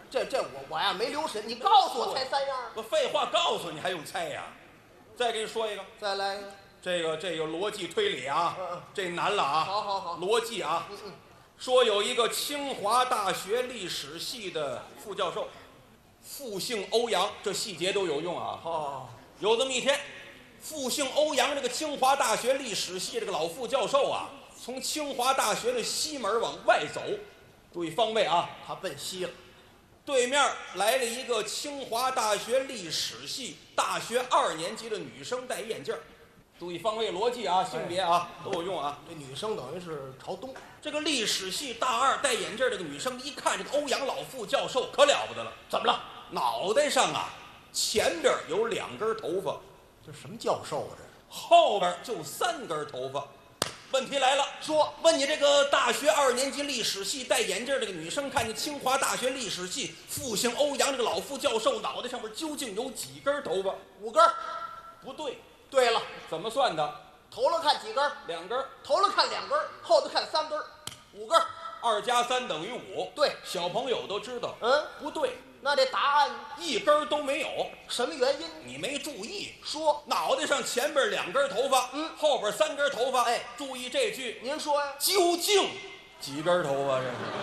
我呀没留神，你告诉我猜3样。 我废话告诉你还用猜呀？再给你说一个， 再来一个。 这个逻辑推理啊，这难了啊。 好， 逻辑啊。说有一个清华大学历史系的副教授，复姓欧阳，这细节都有用啊。有这么一天，复姓欧阳这个清华大学历史系这个老副教授啊，从清华大学的西门往外走，注意方位啊， 他奔西了。 对面来了一个清华大学历史系大学2年级的女生，戴眼镜。注意方位逻辑啊，性别啊都有用啊。 这女生等于是朝东。 这个历史系大2戴眼镜这个女生一看这个欧阳老副教授可了不得了， 怎么了？ 脑袋上啊前边有2根头发， 这什么教授啊？这后边就3根头发。问题来了， 说问你这个大学2年级历史系戴眼镜这个女生，看见清华大学历史系复姓欧阳这个老副教授脑袋上面究竟有几根头发 ？5根。 不对。 对了， 怎么算的？ 头了看几根 ？2根。 头了看2根，后头看3根，5根。 2加3等于5。 对， 小朋友都知道。不对。 那这答案 1根都没有。 什么原因？ 你没注意。 说脑袋上前边2根头发，后边3根头发。 哎， 注意这句。 您说呀？ 究竟几根头发？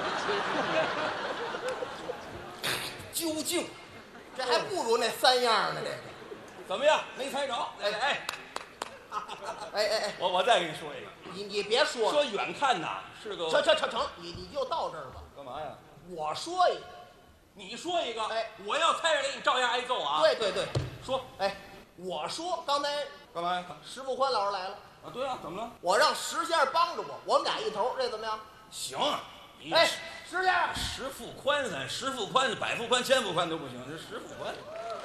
这是究竟， 这还不如那3样呢。这个怎么样？没猜着？ 哎， 我再给你说一个。 你别说了。 说远看呐是个。 成，你就到这儿吧。 干嘛呀？ 我说一个， 你说一个。 哎， 我要猜着你照样挨揍啊。 对。 说。 哎，我说刚才干嘛呀？ 石富宽老师来了。 啊，对啊，怎么了？ 我让石先生帮着我们俩一头，这怎么样？ 行。 哎，石先生， 石富宽百富宽千富宽都不行，这石富宽。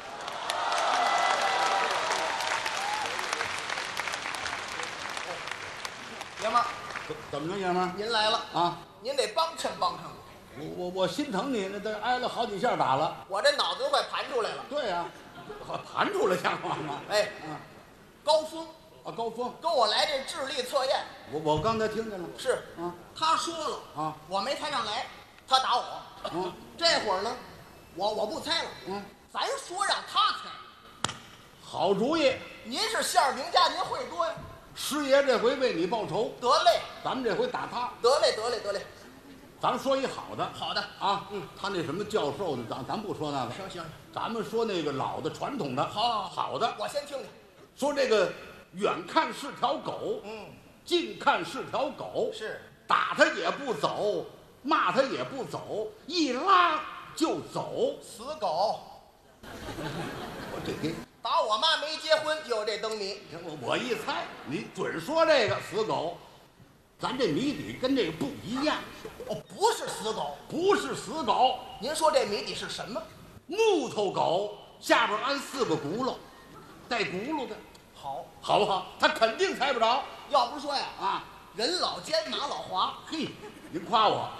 爷们儿， 怎么着，爷们儿？ 您来了啊！ 您得帮衬我。 我心疼你，那都挨了好几下打了。 我这脑子都快盘出来了。 对呀，盘出来像话吗？ 哎，高峰啊，高峰跟我来这智力测验。 我刚才听见了。 是啊， 他说了啊， 我没猜上来，他打我。这会儿呢，我不猜了。咱说让他猜。 好主意。 您是馅儿饼家，您会多呀。 师爷这回为你报仇。 得嘞， 咱们这回打他。 得嘞。 咱们说一好的。 好的啊，他那什么教授的，咱不说那个。 行， 咱们说那个老的传统的。好的。 我先听听。 说这个远看是条狗，近看是条狗， 是打他也不走，骂他也不走，一拉就走。 死狗。 我这打我妈没结婚就有这灯谜。 我一猜，你准说这个死狗。咱这谜底跟这个不一样。 不是死狗。 不是死狗。 您说这谜底是什么？ 木头狗下边安4个轱辘，带轱辘的。好不好？他肯定猜不着。 要不说呀， 啊， 人老奸马老滑。 嘿，您夸我。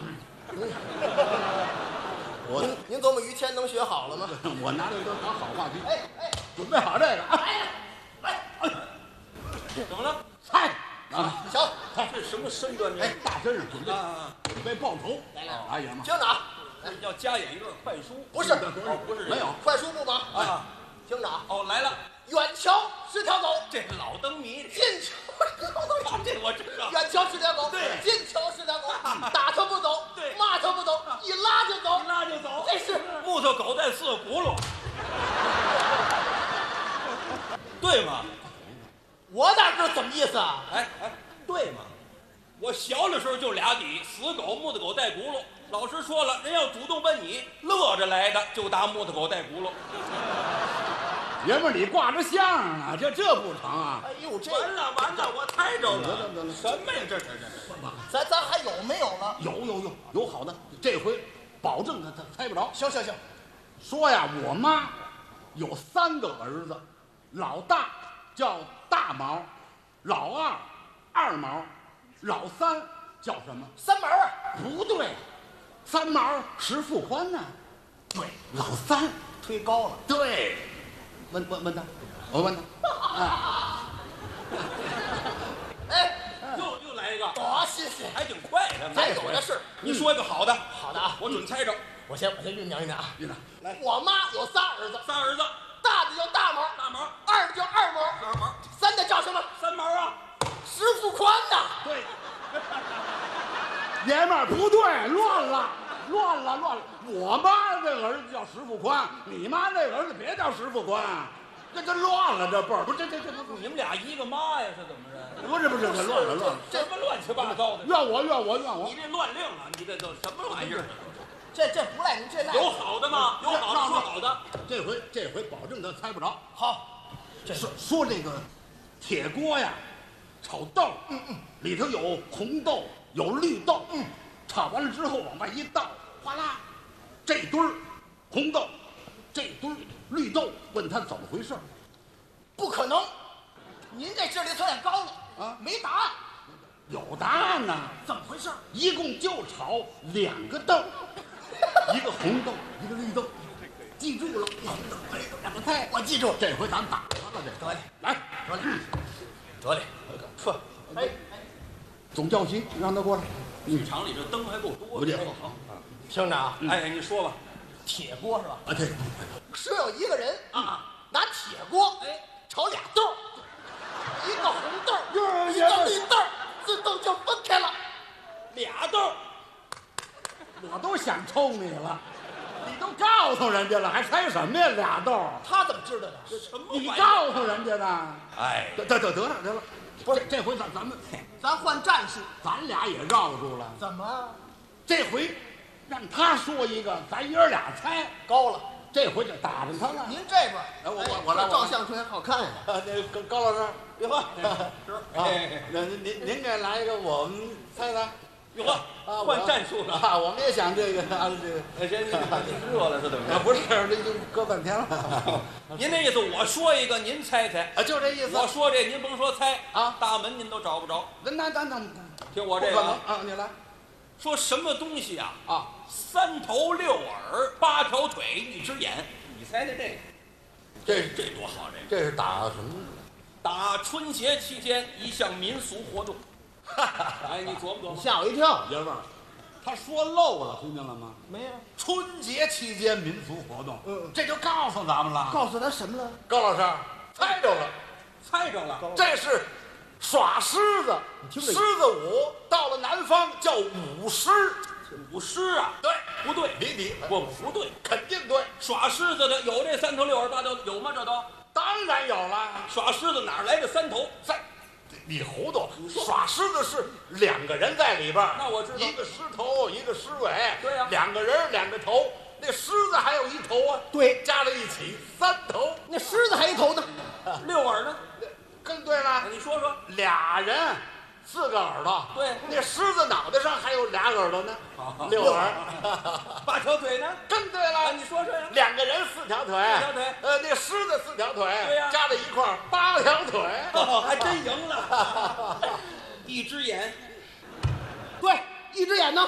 您琢磨于谦能学好了吗？ 我拿这都当好话题。 哎， 准备好这个啊！ 来， 怎么了？ 猜啊！ 行， 这什么身段？ 哎，大身上准备报仇。 来， 哎呀妈！ 听着啊， 要加演一段快书。 不是， 不是没有快书不忙啊。 听着啊， 来了。 远瞧是条狗， 这老灯谜。 近瞧这我知道。 远瞧是条狗， 对， 近瞧是条狗，打它不走， 对， 骂它不走，一拉就走，这是木头狗带4个轱辘，对吗？ 我哪知道怎么意思啊？ 哎，对吗？我小的时候就俩底，死狗、木头狗带轱辘。老师说了，人要主动问你，乐着来的就答木头狗带轱辘。 爷们儿，你挂着相啊，这不成啊！ 哎呦，这完了，我猜着了。 得了， 什么呀？这咱还有没有了？ 有好的，这回保证他猜不着。 行， 说呀，我妈有3个儿子，老大叫大毛，老二二毛，老三叫什么 ？3毛啊？ 不对，3毛石富宽呢？对，老3 推高了。 对。问他，我问他。 哎， 又来一个。 多新鲜， 还挺快的。 再有的是。 你说一个好的。 好的啊， 我准猜着。 我先酝酿啊。 院长，来， 我妈有仨儿子，大的叫大毛，二的叫二毛，三的叫什么？ 三毛啊， 石富宽呐。 对，爷们儿不对，乱了。我妈这个儿子叫石富宽，你妈那个儿子别叫石富宽，这乱了，这辈儿不这你们俩一个妈呀，是怎么着？ 不是这乱了， 什么乱七八糟的？ 怨我， 你这乱令啊！你这都什么玩意儿？ 这不赖您，这赖有好的吗？有好的说好的。 这回保证他猜不着。 好， 说这个铁锅呀，炒豆，里头有红豆，有绿豆，炒完了之后往外一倒，哗啦，这堆儿红豆，这堆儿绿豆，问他怎么回事？ 不可能，您这智力太高了啊， 没答案。 有答案呢， 怎么回事？ 一共就炒2个豆，一个红豆，一个绿豆，记住了，2个菜， 我记住， 这回咱打他了，这得嘞， 来， 得嘞，说， 总教习让他过来， 剧场里这灯还够多我这好， 听着啊， 哎，你说吧。 铁锅是吧？ 啊对， 说有一个人啊， 拿铁锅炒俩豆，一个红豆， 哟一个绿豆，自动就分开了。 俩豆， 我都想抽你了，你都告诉人家了，还猜什么呀？2豆， 他怎么知道的？ 什么你玩意儿？ 告诉人家的。 哎， 得了，不是这回咱们咱换战术， 咱俩也绕住了， 怎么这回让他说一个，咱爷儿俩猜， 高了？ 这回就打着他了。 您这边， 我来照相片好看呀。 那高老师，别话哎， 您给来一个，我们猜猜。 哟呵，换战术了。 啊！我们也想这个这个。 哎，这热了是怎么着？ 不是，这就搁半天了。 您那意思，我说一个，您猜猜。 啊，就这意思。 我说这，您甭说猜啊， 大门您都找不着。 那听我这个啊，你来说什么东西啊？ 啊 ，3头6耳8条腿1只眼，你猜猜这个？这多好！ 这是打什么？ 打春节期间一项民俗活动。哎，你琢磨琢磨。 吓我一跳。 爷们儿，他说漏了，听见了吗？ 没有， 春节期间民俗活动，这就告诉咱们了。 告诉他什么了？ 高老师猜着了， 猜着了， 这是耍狮子，狮子舞，到了南方叫舞狮。 舞狮啊？ 对， 不对，不对， 肯定对。 耍狮子的有这3头6耳8条，有吗？这都当然有了。 耍狮子哪来的3头？ 你糊涂，耍狮子是2个人在里边儿， 那我知道， 一个狮头，一个狮尾， 对呀 ，2个人2个头，那狮子还有1头啊， 对， 加在一起3头， 那狮子还一头呢 ，6耳呢？ 更对了， 你说说 ，2人4个耳朵， 对， 那狮子脑袋上还有2耳朵呢，6耳 ，8条腿呢？ 更对了， 你说说呀 ，2个人4条腿 ，4条腿， 那狮子4条腿， 对呀， 加在一块儿8条腿， 还真赢了，1只眼， 对，1只眼呢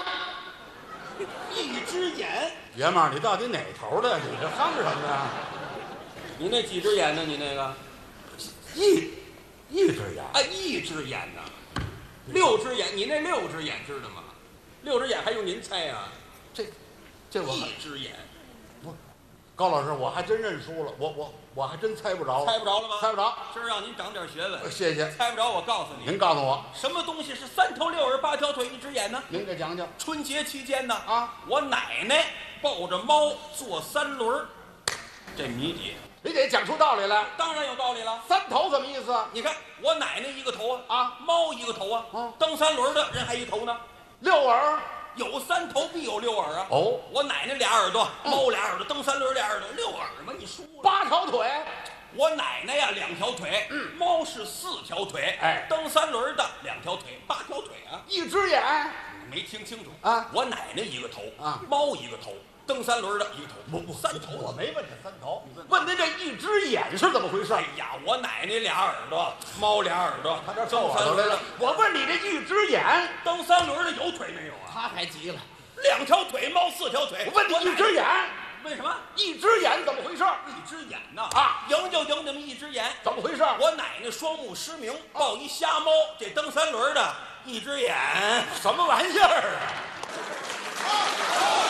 ？1只眼， 爷们儿，你到底哪头的？你这哼什么呀？ 你那几只眼呢？你那个一只眼， 哎，1只眼呢？6只眼，你那6只眼知道吗？6只眼还用您猜啊？ 这我 1只眼， 高老师，我还真认输了，我还真猜不着， 猜不着了吗？ 猜不着， 今儿让您长点学问。 谢谢。 猜不着，我告诉你， 您告诉我， 什么东西是3头6耳8条腿1只眼呢？ 您给讲讲。 春节期间呢， 啊， 我奶奶抱着猫坐3轮，这谜底你得讲出道理来。 当然有道理了。 3头什么意思？ 你看我奶奶1个头啊， 啊， 猫1个头啊，蹬3轮的人还1头呢。 6耳， 有3头必有6耳啊。 哦， 我奶奶俩耳朵，猫俩耳朵，蹬3轮俩耳朵，6耳嘛，你输了。 8条腿， 我奶奶呀2条腿，猫是4条腿， 哎， 蹬3轮的2条腿，8条腿啊。 一只眼， 你没听清楚啊？ 我奶奶1个头啊， 猫1个头，蹬3轮的1个头，不3头。 我没问这3头，问您这一只眼是怎么回事？ 哎呀，我奶奶俩耳朵，猫俩耳朵， 他这瞪耳朵来了。我问你这一只眼， 蹬3轮的有腿没有啊？ 他还急了 2条腿，猫4条腿。 我问你一只眼， 为什么？ 一只眼怎么回事？ 一只眼呐啊， 赢就赢你们一只眼， 怎么回事？ 我奶奶双目失明，抱一瞎猫，这蹬3轮的一只眼， 什么玩意儿啊？